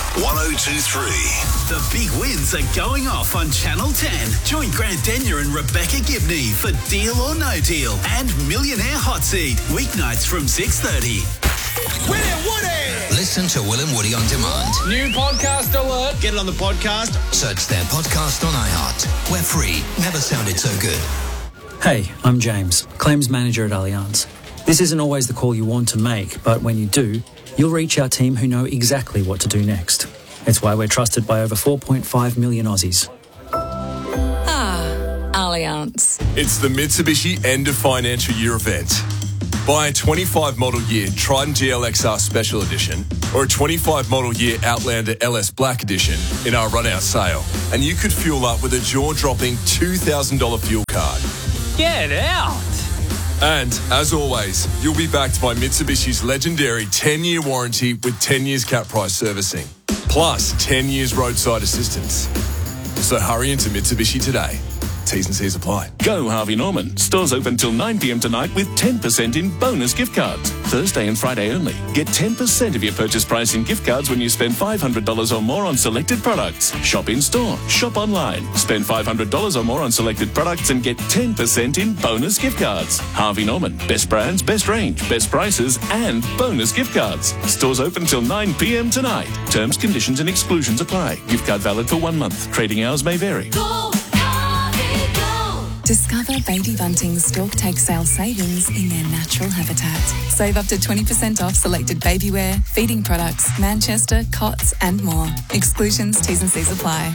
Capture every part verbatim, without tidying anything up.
one oh two three. The big wins are going off on Channel ten. Join Grant Denyer and Rebecca Gibney for Deal or No Deal and Millionaire Hot Seat. Weeknights from six thirty. William Woody! Listen to Will and Woody on demand. New podcast alert. Get it on the podcast. Search their podcast on iHeart. We're free. Never sounded so good. Hey, I'm James, Claims Manager at Allianz. This isn't always the call you want to make, but when you do, you'll reach our team who know exactly what to do next. It's why we're trusted by over four point five million Aussies. Ah, Allianz. It's the Mitsubishi End of Financial Year event. Buy a twenty-five model year Triton G L X R Special Edition or a twenty-five model year Outlander L S Black Edition in our run-out sale, and you could fuel up with a jaw-dropping two thousand dollars fuel card. Get out. And, as always, you'll be backed by Mitsubishi's legendary ten-year warranty with ten years cap price servicing, plus ten years roadside assistance. So hurry into Mitsubishi today. T's and C's apply. Go Harvey Norman. Stores open till nine p.m. tonight with ten percent in bonus gift cards. Thursday and Friday only. Get ten percent of your purchase price in gift cards when you spend five hundred dollars or more on selected products. Shop in store. Shop online. Spend five hundred dollars or more on selected products and get ten percent in bonus gift cards. Harvey Norman. Best brands, best range, best prices, and bonus gift cards. Stores open till nine p.m. tonight. Terms, conditions, and exclusions apply. Gift card valid for one month. Trading hours may vary. Go, Discover Baby Bunting's Stork Take Sale savings in their natural habitat. Save up to twenty percent off selected baby wear, feeding products, Manchester, cots and more. Exclusions, T's and C's apply.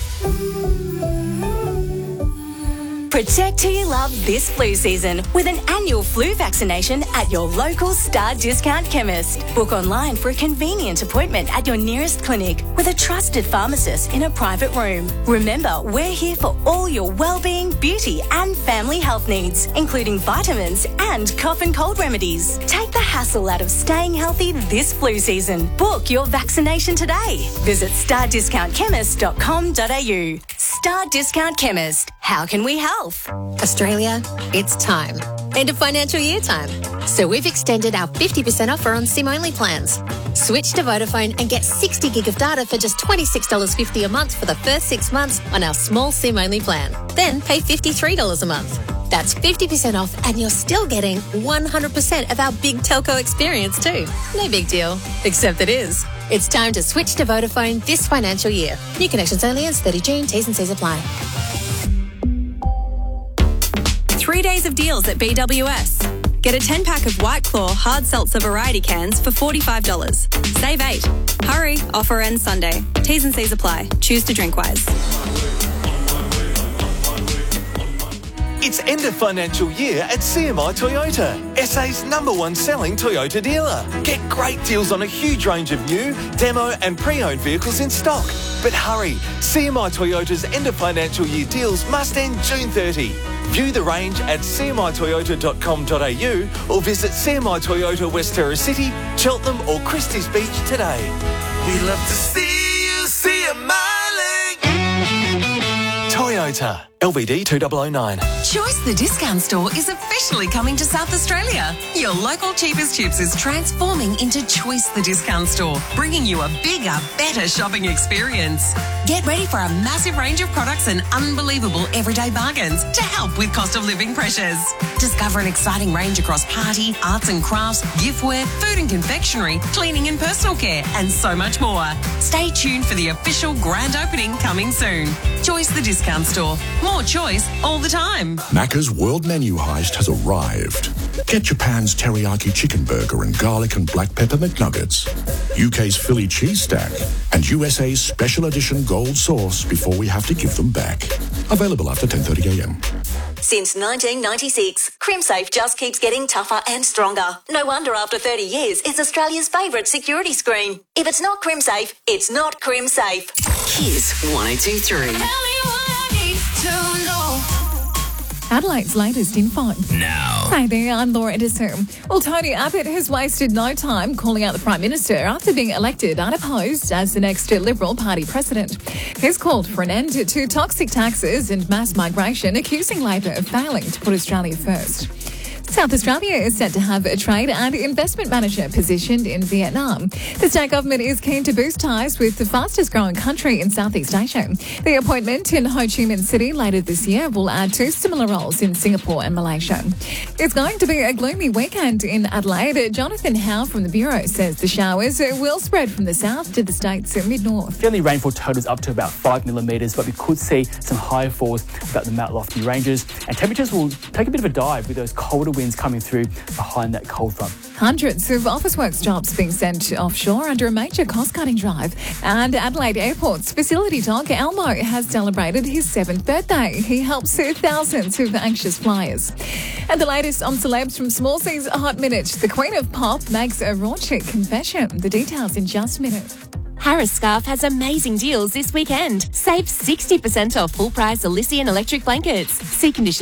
Protect who you love this flu season with an annual flu vaccination at your local Star Discount chemist. Book online for a convenient appointment at your nearest clinic with a trusted pharmacist in a private room. Remember, we're here for all your well-being, beauty and family health needs, including vitamins and cough and cold remedies. Take the hassle out of staying healthy this flu season. Book your vaccination today. Visit star discount chemist dot com dot a u. Star Discount Chemist. How can we help? Australia, it's time. End of financial year time. So we've extended our fifty percent offer on SIM-only plans. Switch to Vodafone and get sixty gig of data for just twenty-six dollars fifty a month for the first six months on our small SIM-only plan. Then pay fifty-three dollars a month. That's fifty percent off and you're still getting one hundred percent of our big telco experience too. No big deal, except it is. It's time to switch to Vodafone this financial year. New connections only as thirty June. T's and C's apply. Three days of deals at B W S. Get a ten pack of White Claw hard seltzer variety cans for forty-five dollars. Save eight. Hurry, offer ends Sunday. T's and C's apply. Choose to drink wise. It's end of financial year at C M I Toyota, S A's number one selling Toyota dealer. Get great deals on a huge range of new, demo and pre-owned vehicles in stock. But hurry, C M I Toyota's end of financial year deals must end June thirtieth. View the range at c m i toyota dot com dot a u or visit C M I Toyota West Terrace City, Cheltenham or Christie's Beach today. We love to see you see a miling. Toyota, L V D two thousand nine. Choice the Discount Store is officially coming to South Australia. Your local Cheapest Chips is transforming into Choice the Discount Store, bringing you a bigger, better shopping experience. Get ready for a massive range of products and unbelievable everyday bargains to help with cost of living pressures. Discover an exciting range across party, arts and crafts, giftware, food and confectionery, cleaning and personal care, and so much more. Stay tuned for the official grand opening coming soon. Choice the Discount Store. More choice all the time. Macca's World Menu Heist has arrived. Get Japan's teriyaki chicken burger and garlic and black pepper McNuggets, U K's Philly cheese stack, and U S A's special edition gold sauce before we have to give them back. Available after ten thirty a m. Since nineteen ninety-six, CrimSafe just keeps getting tougher and stronger. No wonder after thirty years, it's Australia's favourite security screen. If it's not CrimSafe, it's not CrimSafe. Kiss one oh two three. Adelaide's latest info. Now. Hi there, I'm Laura Edison. Well, Tony Abbott has wasted no time calling out the Prime Minister after being elected unopposed as the next Liberal Party president. He's called for an end to toxic taxes and mass migration, accusing Labor of failing to put Australia first. South Australia is set to have a trade and investment manager positioned in Vietnam. The state government is keen to boost ties with the fastest growing country in Southeast Asia. The appointment in Ho Chi Minh City later this year will add two similar roles in Singapore and Malaysia. It's going to be a gloomy weekend in Adelaide. Jonathan Howe from the Bureau says the showers will spread from the south to the state's mid-north. Generally, rainfall totals up to about five millimetres, but we could see some higher falls about the Mount Lofty ranges, and temperatures will take a bit of a dive with those colder winds coming through behind that cold front. Hundreds of Officeworks jobs being sent offshore under a major cost-cutting drive. And Adelaide Airport's facility dog Elmo has celebrated his seventh birthday. He helps thousands of anxious flyers. And the latest on celebs from Small C's Hot Minute. The Queen of Pop makes a raunchy confession. The details in just a minute. Harris Scarf has amazing deals this weekend. Save sixty percent off full-price Elysian electric blankets. See conditions.